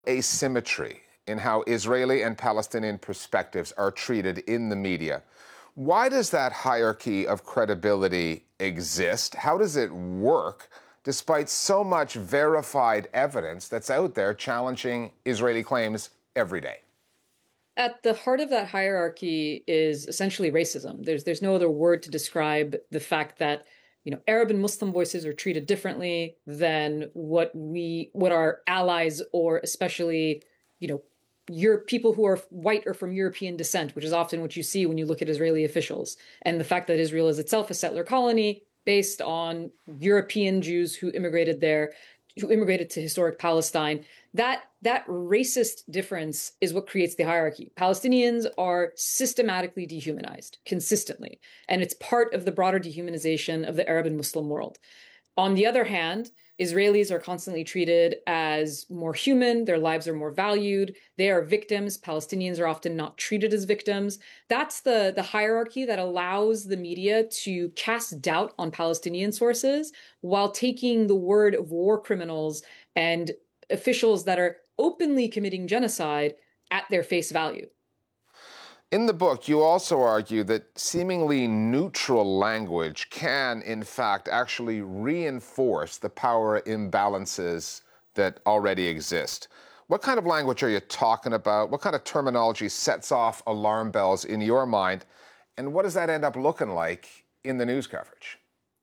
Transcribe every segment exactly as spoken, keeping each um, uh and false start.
asymmetry in how Israeli and Palestinian perspectives are treated in the media. Why does that hierarchy of credibility exist? How does it work despite so much verified evidence that's out there challenging Israeli claims every day? At the heart of that hierarchy is essentially racism. There's there's no other word to describe the fact that, you know, Arab and Muslim voices are treated differently than what we what our allies, or especially, you know, your people who are white or from European descent, which is often what you see when you look at Israeli officials. And the fact that Israel is itself a settler colony based on European Jews who immigrated there, who immigrated to historic Palestine. That that racist difference is what creates the hierarchy. Palestinians are systematically dehumanized consistently, and it's part of the broader dehumanization of the Arab and Muslim world. On the other hand, Israelis are constantly treated as more human. Their lives are more valued. They are victims. Palestinians are often not treated as victims. That's the, the hierarchy that allows the media to cast doubt on Palestinian sources while taking the word of war criminals and officials that are openly committing genocide at their face value. In the book, you also argue that seemingly neutral language can, in fact, actually reinforce the power imbalances that already exist. What kind of language are you talking about? What kind of terminology sets off alarm bells in your mind? And what does that end up looking like in the news coverage?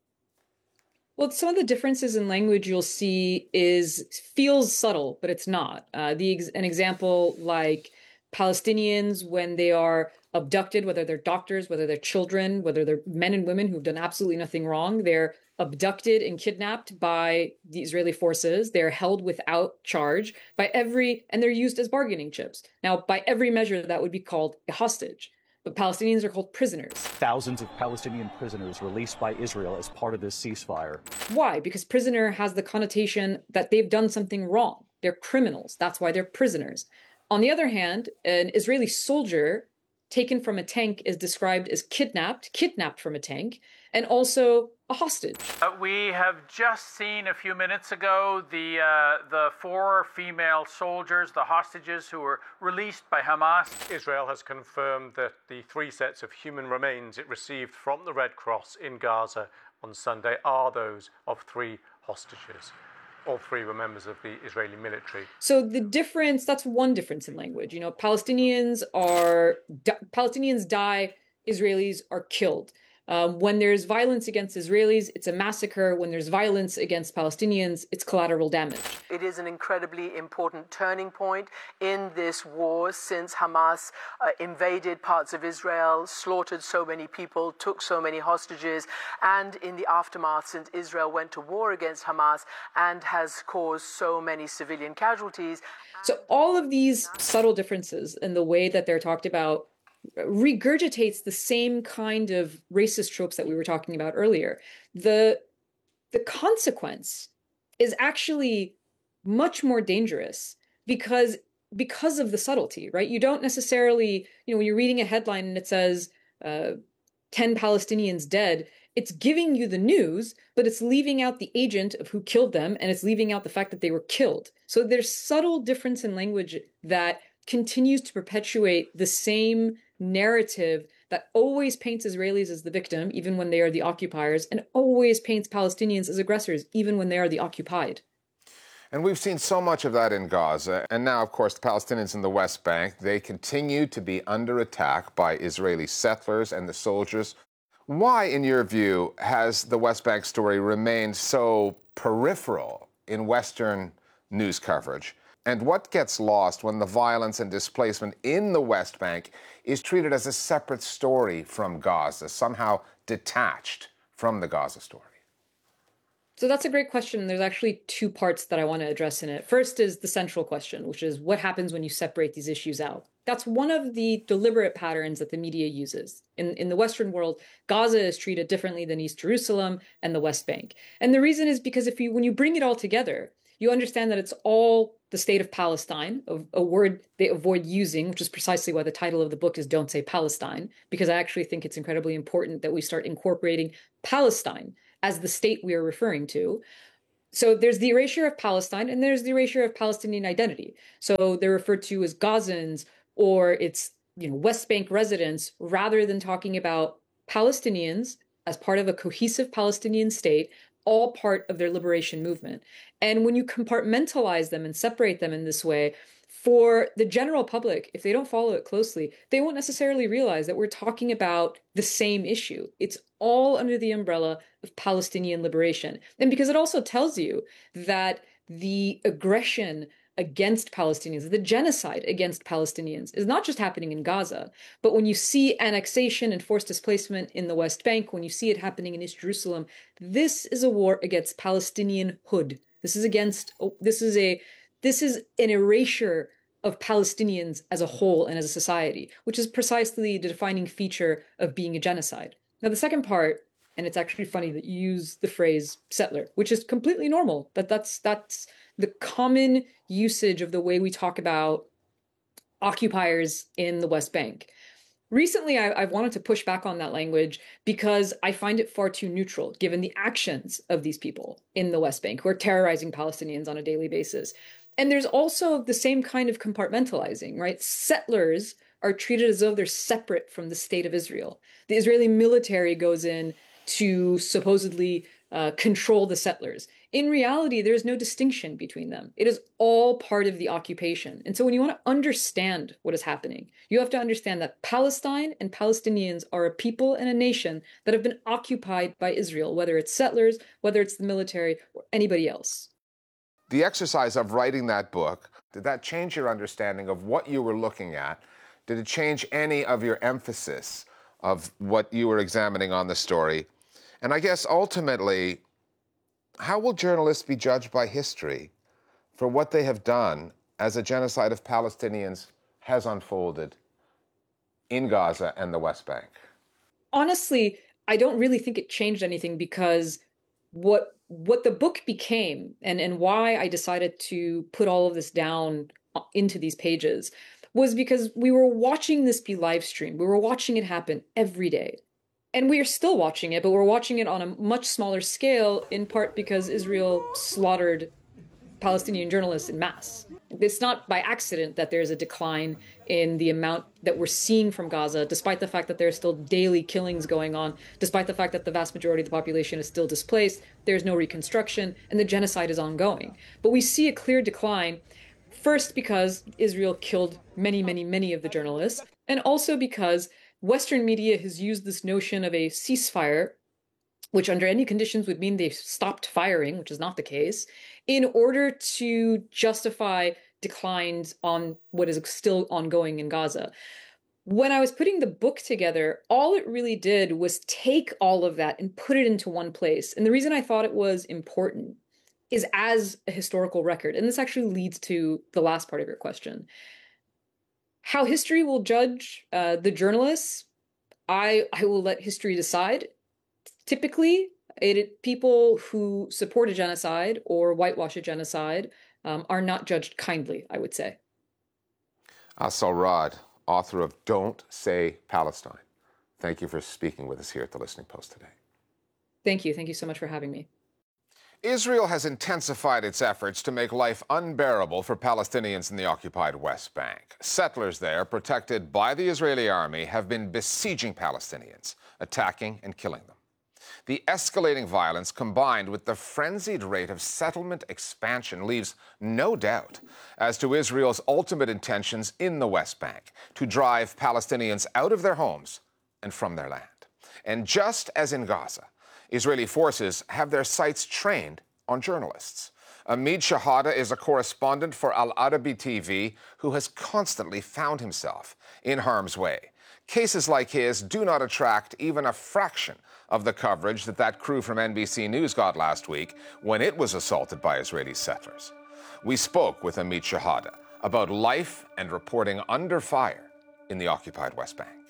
Well, some of the differences in language you'll see is feels subtle, but it's not. Uh, the an example like Palestinians, when they are abducted, whether they're doctors, whether they're children, whether they're men and women who've done absolutely nothing wrong, they're abducted and kidnapped by the Israeli forces. They're held without charge by every, and they're used as bargaining chips. Now, by every measure, that would be called a hostage. But Palestinians are called prisoners. Thousands of Palestinian prisoners released by Israel as part of this ceasefire. Why? Because prisoner has the connotation that they've done something wrong. They're criminals. That's why they're prisoners. On the other hand, an Israeli soldier taken from a tank is described as kidnapped, kidnapped from a tank, and also a hostage. Uh, we have just seen a few minutes ago the uh, the four female soldiers, the hostages who were released by Hamas. Israel has confirmed that the three sets of human remains it received from the Red Cross in Gaza on Sunday are those of three hostages. All three were members of the Israeli military. So the difference, that's one difference in language. You know, Palestinians are, Palestinians die, Israelis are killed. Um, when there's violence against Israelis, it's a massacre. When there's violence against Palestinians, it's collateral damage. It is an incredibly important turning point in this war since Hamas uh, invaded parts of Israel, slaughtered so many people, took so many hostages, and in the aftermath since Israel went to war against Hamas and has caused so many civilian casualties. So all of these subtle differences in the way that they're talked about regurgitates the same kind of racist tropes that we were talking about earlier. The, the consequence is actually much more dangerous because, because of the subtlety, right? You don't necessarily, you know, when you're reading a headline and it says uh, ten Palestinians dead, it's giving you the news, but it's leaving out the agent of who killed them, and it's leaving out the fact that they were killed. So there's subtle difference in language that continues to perpetuate the same narrative that always paints Israelis as the victim, even when they are the occupiers, and always paints Palestinians as aggressors, even when they are the occupied. And we've seen so much of that in Gaza. And now, of course, the Palestinians in the West Bank, they continue to be under attack by Israeli settlers and the soldiers. Why, in your view, has the West Bank story remained so peripheral in Western news coverage? And what gets lost when the violence and displacement in the West Bank is treated as a separate story from Gaza, somehow detached from the Gaza story? So that's a great question. There's actually two parts that I want to address in it. First is the central question, which is what happens when you separate these issues out? That's one of the deliberate patterns that the media uses. In, in the Western world, Gaza is treated differently than East Jerusalem and the West Bank. And the reason is because if you, when you bring it all together, you understand that it's all the state of Palestine, a, a word they avoid using, which is precisely why the title of the book is Don't Say Palestine, because I actually think it's incredibly important that we start incorporating Palestine as the state we are referring to. So there's the erasure of Palestine and there's the erasure of Palestinian identity. So they're referred to as Gazans or it's, you know, West Bank residents rather than talking about Palestinians as part of a cohesive Palestinian state, all part of their liberation movement. And when you compartmentalize them and separate them in this way, for the general public, if they don't follow it closely, they won't necessarily realize that we're talking about the same issue. It's all under the umbrella of Palestinian liberation. And because it also tells you that the aggression against Palestinians, the genocide against Palestinians is not just happening in Gaza, but when you see annexation and forced displacement in the West Bank, when you see it happening in East Jerusalem, this is a war against Palestinianhood. This is against, this is a, this is an erasure of Palestinians as a whole and as a society, which is precisely the defining feature of being a genocide. Now, the second part, and it's actually funny that you use the phrase settler, which is completely normal, but that's that's the common usage of the way we talk about occupiers in the West Bank. Recently, I, I've wanted to push back on that language because I find it far too neutral, given the actions of these people in the West Bank who are terrorizing Palestinians on a daily basis. And there's also the same kind of compartmentalizing, right? Settlers are treated as though they're separate from the state of Israel. The Israeli military goes in to supposedly uh, control the settlers. In reality, there's no distinction between them. It is all part of the occupation. And so when you want to understand what is happening, you have to understand that Palestine and Palestinians are a people and a nation that have been occupied by Israel, whether it's settlers, whether it's the military, or anybody else. The exercise of writing that book, did that change your understanding of what you were looking at? Did it change any of your emphasis of what you were examining on the story? And I guess ultimately, how will journalists be judged by history for what they have done as a genocide of Palestinians has unfolded in Gaza and the West Bank? Honestly, I don't really think it changed anything because what what the book became and, and why I decided to put all of this down into these pages was because we were watching this be live streamed. We were watching it happen every day. And we are still watching it, but we're watching it on a much smaller scale, in part because Israel slaughtered Palestinian journalists en masse. It's not by accident that there's a decline in the amount that we're seeing from Gaza, despite the fact that there are still daily killings going on, despite the fact that the vast majority of the population is still displaced, there's no reconstruction, and the genocide is ongoing. But we see a clear decline, first because Israel killed many, many, many of the journalists, and also because Western media has used this notion of a ceasefire, which under any conditions would mean they've stopped firing, which is not the case, in order to justify declines on what is still ongoing in Gaza. When I was putting the book together, all it really did was take all of that and put it into one place. And the reason I thought it was important is as a historical record. And this actually leads to the last part of your question. How history will judge uh, the journalists, I, I will let history decide. Typically, it, people who support a genocide or whitewash a genocide um, are not judged kindly, I would say. Asal Rad, author of Don't Say Palestine. Thank you for speaking with us here at the Listening Post today. Thank you. Thank you so much for having me. Israel has intensified its efforts to make life unbearable for Palestinians in the occupied West Bank. Settlers there, protected by the Israeli army, have been besieging Palestinians, attacking and killing them. The escalating violence, combined with the frenzied rate of settlement expansion, leaves no doubt as to Israel's ultimate intentions in the West Bank, to drive Palestinians out of their homes and from their land. And just as in Gaza, Israeli forces have their sights trained on journalists. Amid Shahada is a correspondent for Al Arabi T V who has constantly found himself in harm's way. Cases like his do not attract even a fraction of the coverage that that crew from N B C News got last week when it was assaulted by Israeli settlers. We spoke with Amid Shahada about life and reporting under fire in the occupied West Bank.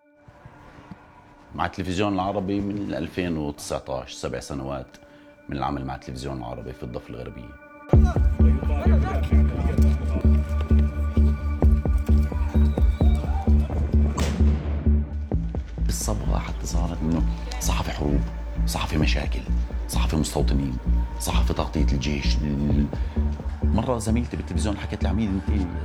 مع التلفزيون العربي من ألفين وتسعطعش، سبع سنوات من العمل مع التلفزيون العربي في الضفة الغربية. الصبغة حتى صارت إنه صحفي حروب، صحفي مشاكل، صحفي مستوطنين، صحافة تغطية الجيش. مرة زميلتي بالتلفزيون حكت لي عميد انت